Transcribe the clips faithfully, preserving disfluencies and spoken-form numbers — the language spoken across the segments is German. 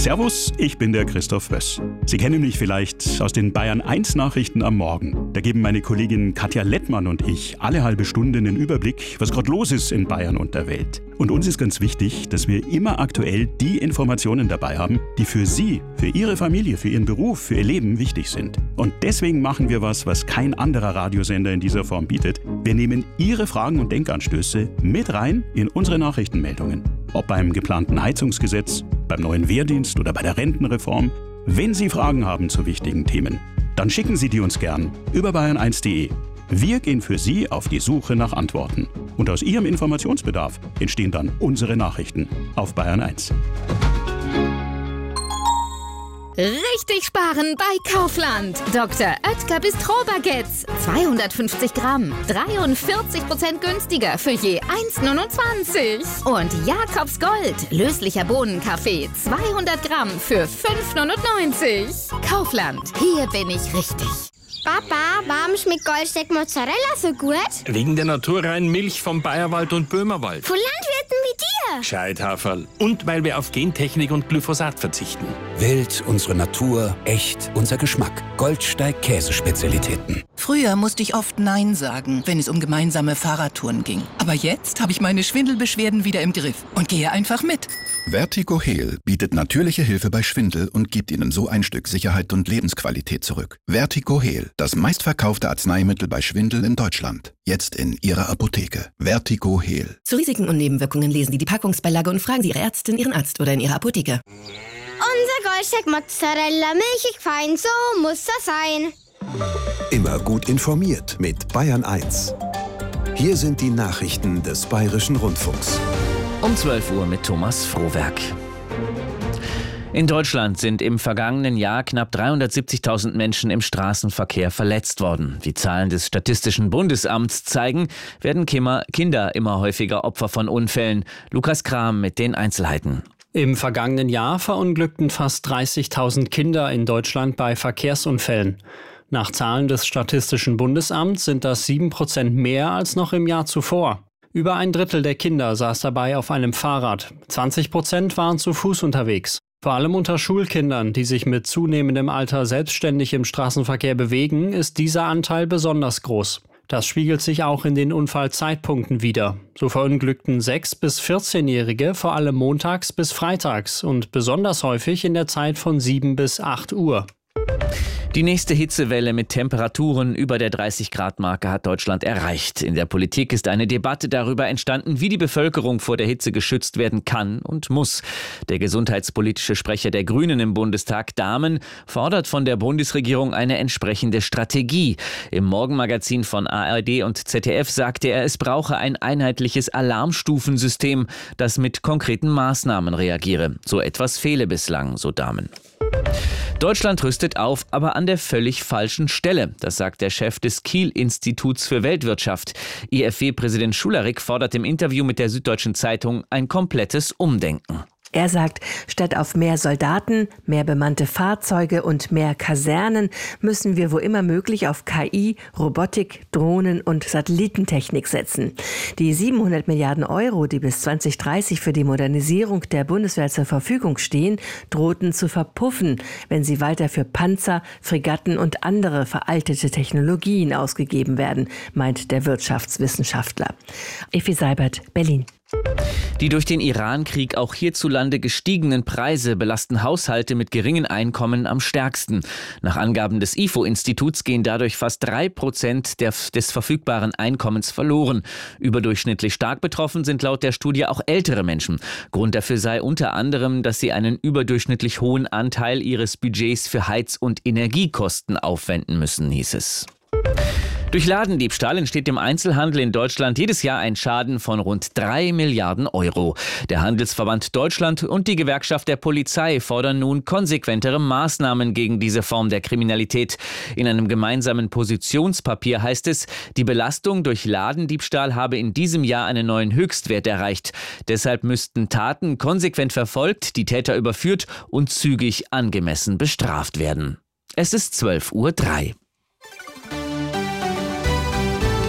Servus, ich bin der Christoph Wöss. Sie kennen mich vielleicht aus den Bayern eins Nachrichten am Morgen. Da geben meine Kollegin Katja Lettmann und ich alle halbe Stunde einen Überblick, was gerade los ist in Bayern und der Welt. Und uns ist ganz wichtig, dass wir immer aktuell die Informationen dabei haben, die für Sie, für Ihre Familie, für Ihren Beruf, für Ihr Leben wichtig sind. Und deswegen machen wir was, was kein anderer Radiosender in dieser Form bietet. Wir nehmen Ihre Fragen und Denkanstöße mit rein in unsere Nachrichtenmeldungen. Ob beim geplanten Heizungsgesetz, beim neuen Wehrdienst oder bei der Rentenreform. Wenn Sie Fragen haben zu wichtigen Themen, dann schicken Sie die uns gern über bayern eins punkt de. Wir gehen für Sie auf die Suche nach Antworten. Und aus Ihrem Informationsbedarf entstehen dann unsere Nachrichten auf Bayern eins. Richtig sparen bei Kaufland. Doktor Oetker Bistro-Baguettes. zweihundertfünfzig Gramm. dreiundvierzig Prozent günstiger für je eins Komma neunundzwanzig. Und Jakobs Gold. Löslicher Bohnenkaffee. zweihundert Gramm für fünf Komma neunundneunzig. Kaufland. Hier bin ich richtig. Papa, warum schmeckt Goldsteak Mozzarella so gut? Wegen der naturreinen Milch vom Bayerwald und Böhmerwald. Von Landwirten wie dir. Gescheithaferl. Und weil wir auf Gentechnik und Glyphosat verzichten. Wild, unsere Natur, echt, unser Geschmack. Goldsteig Käsespezialitäten. Früher musste ich oft Nein sagen, wenn es um gemeinsame Fahrradtouren ging. Aber jetzt habe ich meine Schwindelbeschwerden wieder im Griff und gehe einfach mit. Vertigo-Heal bietet natürliche Hilfe bei Schwindel und gibt Ihnen so ein Stück Sicherheit und Lebensqualität zurück. Vertigo-Heal, das meistverkaufte Arzneimittel bei Schwindel in Deutschland. Jetzt in Ihrer Apotheke. Vertigo-Heal. Zu Risiken und Nebenwirkungen lesen Sie die Packungsbeilage und fragen Sie Ihre Ärztin, Ihren Arzt oder in Ihrer Apotheke. Unser Goldsteak Mozzarella, milchig fein, so muss das sein. Immer gut informiert mit Bayern eins. Hier sind die Nachrichten des Bayerischen Rundfunks. Um zwölf Uhr mit Thomas Frohwerk. In Deutschland sind im vergangenen Jahr knapp dreihundertsiebzigtausend Menschen im Straßenverkehr verletzt worden. Die Zahlen des Statistischen Bundesamts zeigen, werden Kinder immer häufiger Opfer von Unfällen. Lukas Kram mit den Einzelheiten. Im vergangenen Jahr verunglückten fast dreißigtausend Kinder in Deutschland bei Verkehrsunfällen. Nach Zahlen des Statistischen Bundesamts sind das sieben Prozent mehr als noch im Jahr zuvor. Über ein Drittel der Kinder saß dabei auf einem Fahrrad. zwanzig Prozent waren zu Fuß unterwegs. Vor allem unter Schulkindern, die sich mit zunehmendem Alter selbstständig im Straßenverkehr bewegen, ist dieser Anteil besonders groß. Das spiegelt sich auch in den Unfallzeitpunkten wider. So verunglückten sechs- bis vierzehnjährige vor allem montags bis freitags und besonders häufig in der Zeit von sieben bis acht Uhr. Die nächste Hitzewelle mit Temperaturen über der dreißig-Grad-Marke hat Deutschland erreicht. In der Politik ist eine Debatte darüber entstanden, wie die Bevölkerung vor der Hitze geschützt werden kann und muss. Der gesundheitspolitische Sprecher der Grünen im Bundestag, Dahmen, fordert von der Bundesregierung eine entsprechende Strategie. Im Morgenmagazin von A R D und Z D F sagte er, es brauche ein einheitliches Alarmstufensystem, das mit konkreten Maßnahmen reagiere. So etwas fehle bislang, so Dahmen. Deutschland rüstet auf, aber an der völlig falschen Stelle. Das sagt der Chef des Kiel-Instituts für Weltwirtschaft. I F W-Präsident Schularik fordert im Interview mit der Süddeutschen Zeitung ein komplettes Umdenken. Er sagt, statt auf mehr Soldaten, mehr bemannte Fahrzeuge und mehr Kasernen müssen wir wo immer möglich auf K I, Robotik, Drohnen und Satellitentechnik setzen. Die siebenhundert Milliarden Euro, die bis zwanzig dreißig für die Modernisierung der Bundeswehr zur Verfügung stehen, drohten zu verpuffen, wenn sie weiter für Panzer, Fregatten und andere veraltete Technologien ausgegeben werden, meint der Wirtschaftswissenschaftler. Effi Seibert, Berlin. Die durch den Iran-Krieg auch hierzulande gestiegenen Preise belasten Haushalte mit geringen Einkommen am stärksten. Nach Angaben des I F O-Instituts gehen dadurch fast drei Prozent der, des verfügbaren Einkommens verloren. Überdurchschnittlich stark betroffen sind laut der Studie auch ältere Menschen. Grund dafür sei unter anderem, dass sie einen überdurchschnittlich hohen Anteil ihres Budgets für Heiz- und Energiekosten aufwenden müssen, hieß es. Durch Ladendiebstahl entsteht im Einzelhandel in Deutschland jedes Jahr ein Schaden von rund drei Milliarden Euro. Der Handelsverband Deutschland und die Gewerkschaft der Polizei fordern nun konsequentere Maßnahmen gegen diese Form der Kriminalität. In einem gemeinsamen Positionspapier heißt es, die Belastung durch Ladendiebstahl habe in diesem Jahr einen neuen Höchstwert erreicht. Deshalb müssten Taten konsequent verfolgt, die Täter überführt und zügig angemessen bestraft werden. Es ist zwölf Uhr drei.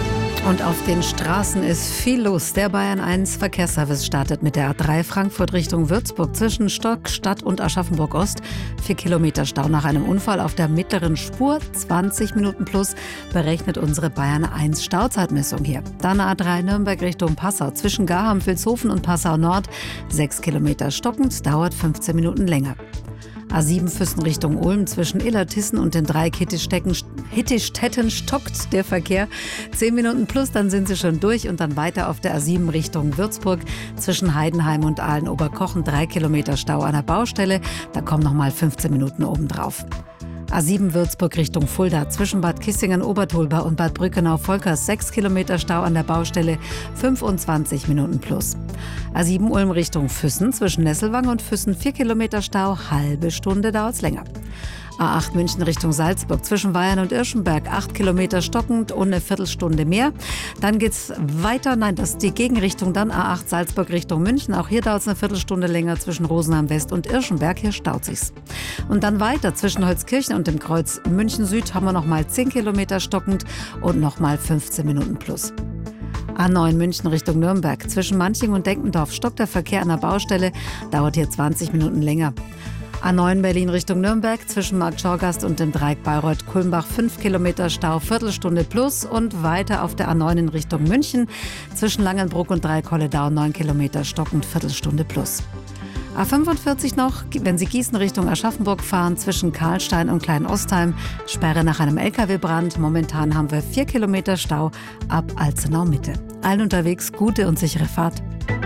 Und auf den Straßen ist viel los. Der Bayern eins Verkehrsservice startet mit der A drei Frankfurt Richtung Würzburg zwischen Stockstadt und Aschaffenburg Ost. Vier Kilometer Stau nach einem Unfall auf der mittleren Spur. zwanzig Minuten plus berechnet unsere Bayern eins Stauzeitmessung hier. Dann A drei Nürnberg Richtung Passau zwischen Garham, Vilshofen und Passau Nord. Sechs Kilometer stockend, dauert fünfzehn Minuten länger. A sieben Füssen Richtung Ulm zwischen Illertissen und den drei Hittischstätten stockt der Verkehr. Zehn Minuten plus, dann sind sie schon durch und dann weiter auf der A sieben Richtung Würzburg zwischen Heidenheim und Aalen-Oberkochen. Drei Kilometer Stau an der Baustelle, da kommen noch mal fünfzehn Minuten obendrauf. A sieben Würzburg Richtung Fulda zwischen Bad Kissingen-Obertolba und Bad Brückenau-Volkers. Sechs Kilometer Stau an der Baustelle, fünfundzwanzig Minuten plus. A sieben Ulm Richtung Füssen zwischen Nesselwang und Füssen. Vier Kilometer Stau, halbe Stunde dauert's länger. A acht München Richtung Salzburg zwischen Weyern und Irschenberg. Acht Kilometer stockend und eine Viertelstunde mehr. Dann geht's weiter, nein, das ist die Gegenrichtung, dann A acht Salzburg Richtung München. Auch hier dauert es eine Viertelstunde länger zwischen Rosenheim West und Irschenberg. Hier staut sich's. Und dann weiter zwischen Holzkirchen und dem Kreuz München Süd haben wir nochmal zehn Kilometer stockend und nochmal fünfzehn Minuten plus. A neun München Richtung Nürnberg zwischen Manching und Denkendorf stockt der Verkehr an der Baustelle, dauert hier zwanzig Minuten länger. A neun Berlin Richtung Nürnberg zwischen Markt Schorgast und dem Dreieck Bayreuth-Kulmbach. fünf Kilometer Stau, Viertelstunde plus und weiter auf der A neun in Richtung München zwischen Langenbruck und Dreieck-Holledau. neun Kilometer stockend, Viertelstunde plus. A fünfundvierzig noch, wenn Sie Gießen Richtung Aschaffenburg fahren, zwischen Karlstein und Kleinostheim. Sperre nach einem L K W-Brand. Momentan haben wir vier Kilometer Stau ab Alzenau Mitte. Allen unterwegs gute und sichere Fahrt.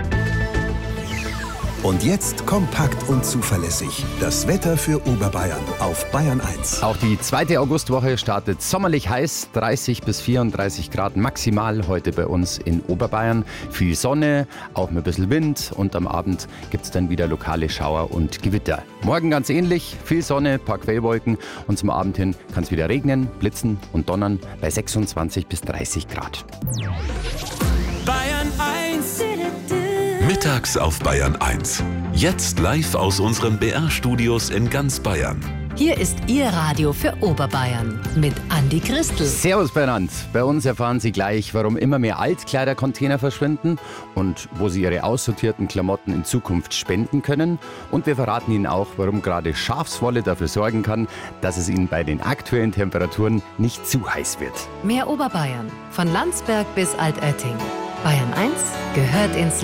Und jetzt kompakt und zuverlässig. Das Wetter für Oberbayern auf Bayern eins. Auch die zweite Augustwoche startet sommerlich heiß. dreißig bis vierunddreißig Grad maximal heute bei uns in Oberbayern. Viel Sonne, auch mit ein bisschen Wind. Und am Abend gibt es dann wieder lokale Schauer und Gewitter. Morgen ganz ähnlich. Viel Sonne, ein paar Quellwolken. Und zum Abend hin kann es wieder regnen, blitzen und donnern bei sechsundzwanzig bis dreißig Grad. Bayern eins. Mittags auf Bayern eins. Jetzt live aus unseren B R-Studios in ganz Bayern. Hier ist Ihr Radio für Oberbayern mit Andi Christel. Servus beieinander. Bei uns erfahren Sie gleich, warum immer mehr Altkleidercontainer verschwinden und wo Sie Ihre aussortierten Klamotten in Zukunft spenden können. Und wir verraten Ihnen auch, warum gerade Schafswolle dafür sorgen kann, dass es Ihnen bei den aktuellen Temperaturen nicht zu heiß wird. Mehr Oberbayern, von Landsberg bis Altötting. Bayern eins gehört ins